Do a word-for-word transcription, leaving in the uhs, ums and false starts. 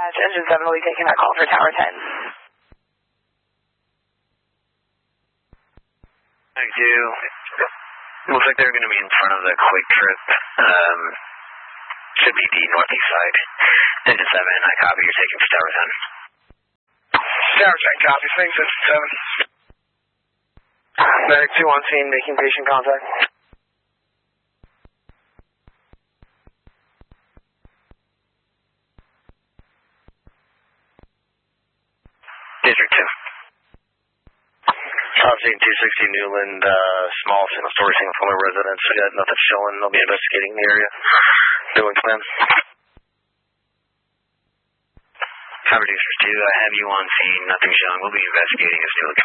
Engine seven will be taking that call for Tower ten. Thank you. Looks like they're going to be in front of the Quick Trip. Um, should be the northeast side. Engine seven, I copy. You're taking for Tower ten. Tower ten, copy. Thanks, Engine seven. Medic two on scene, making patient contact. District two. Crossing two sixty Newland, uh, small single story, single family residence. We got nothing showing. They'll be investigating the area. Doing plan. Cover District two, I have you on scene. Nothing showing. We'll be investigating as to